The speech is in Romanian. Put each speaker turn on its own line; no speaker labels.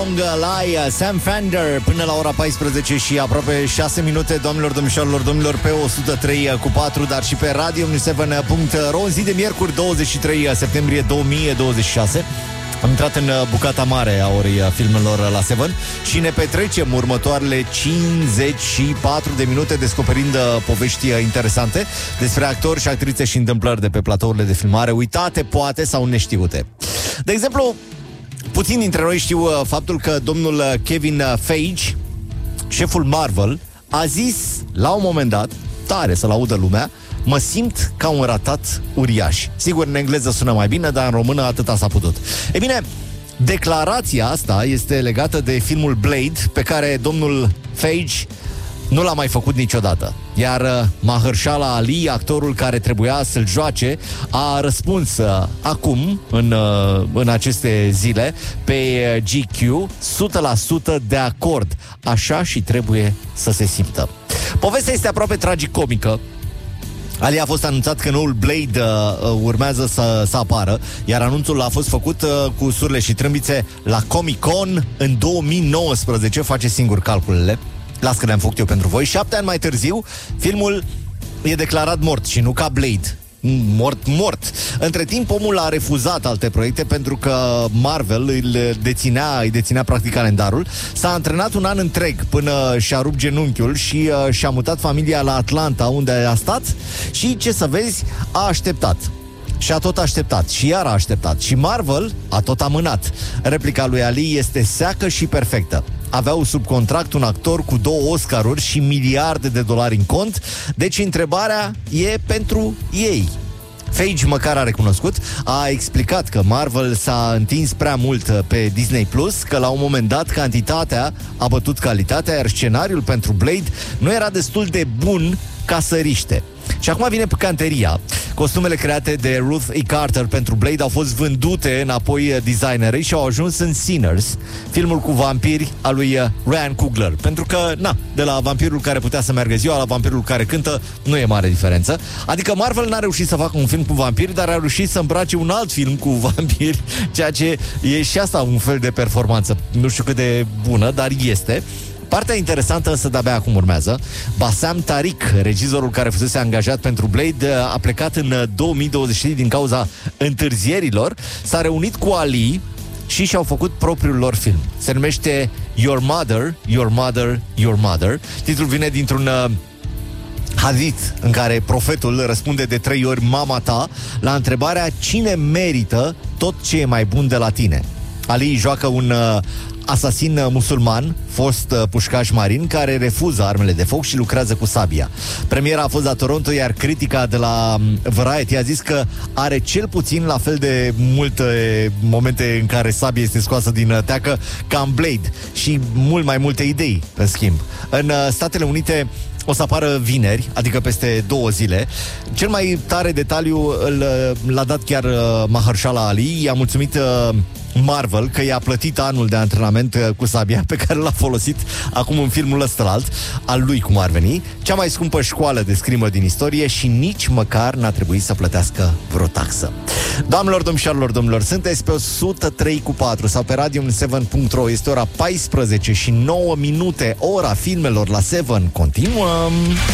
Long Lie, Sam Fender, până la ora 14 și aproape 6 minute, doamnelor, domnilor, pe 103.4, dar și pe radio7.ro, în zi de miercuri, 23 septembrie 2026. Am intrat în bucata mare a orei filmelor la Seven și ne petrecem următoarele 54 de minute descoperind povești interesante despre actori și actrițe și întâmplări de pe platourile de filmare, uitate, poate, sau neștiute. De exemplu, puțini dintre noi știu faptul că domnul Kevin Feige, șeful Marvel, a zis la un moment dat, tare să-l audă lumea, mă simt ca un ratat uriaș. Sigur, în engleză sună mai bine, dar în română atâta s-a putut. E bine, declarația asta este legată de filmul Blade, pe care domnul Feige nu l-a mai făcut niciodată. Iar Mahershala Ali, actorul care trebuia să-l joace, a răspuns acum, în aceste zile, pe GQ, 100% de acord. Așa și trebuie să se simtă. Povestea este aproape tragicomică. Ali a fost anunțat că noul Blade urmează să apară, iar anunțul a fost făcut cu surle și trâmbițe la Comic-Con în 2019. Face singur calculele. Las că le-am făcut eu pentru voi. 7 ani mai târziu, filmul e declarat mort și nu ca Blade. Mort. Între timp, omul a refuzat alte proiecte pentru că Marvel îi deținea practic calendarul. S-a antrenat un an întreg până și-a rupt genunchiul și și-a mutat familia la Atlanta, unde a stat și, ce să vezi, a așteptat. Și a tot așteptat. Și iar a așteptat. Și Marvel a tot amânat. Replica lui Ali este seacă și perfectă. Aveau sub contract un actor cu 2 Oscaruri și miliarde de dolari în cont, deci întrebarea e pentru ei. Feige măcar a recunoscut, a explicat că Marvel s-a întins prea mult pe Disney Plus, că la un moment dat cantitatea a bătut calitatea, iar scenariul pentru Blade nu era destul de bun ca să riște. Și acum vine picanteria. Costumele create de Ruth E. Carter pentru Blade au fost vândute înapoi designerei și au ajuns în Sinners, filmul cu vampiri al lui Ryan Coogler. Pentru că, de la vampirul care putea să meargă ziua la vampirul care cântă, nu e mare diferență. Adică Marvel n-a reușit să facă un film cu vampiri, dar a reușit să îmbrace un alt film cu vampiri, ceea ce e și asta un fel de performanță. Nu știu cât de bună, dar este. Partea interesantă însă de-abia acum urmează. Bassam Tariq, regizorul care fusese angajat pentru Blade, a plecat în 2023 din cauza întârzierilor. S-a reunit cu Ali și și-au făcut propriul lor film. Se numește Your Mother, Your Mother, Your Mother. Titlul vine dintr-un hadith în care profetul răspunde de 3 ori mama ta la întrebarea cine merită tot ce e mai bun de la tine. Ali joacă un asasin musulman, fost pușcaș marin, care refuză armele de foc și lucrează cu sabia. Premiera a fost la Toronto, iar critica de la Variety a zis că are cel puțin la fel de multe momente în care sabia este scoasă din teacă ca în Blade și mult mai multe idei, în schimb. În Statele Unite o să apară vineri, adică peste 2 zile. Cel mai tare detaliu l-a dat chiar Mahershala Ali. I-a mulțumit Marvel că i-a plătit anul de antrenament cu sabia pe care l-a folosit acum în filmul ăstălalt al lui, cum ar veni, cea mai scumpă școală de scrimă din istorie, și nici măcar n-a trebuit să plătească vreo taxă. Doamnelor, domnilor, sunteți pe 103.4 sau pe radio7.ro. Este ora 14 și 9 minute, ora filmelor la Seven. Continuăm!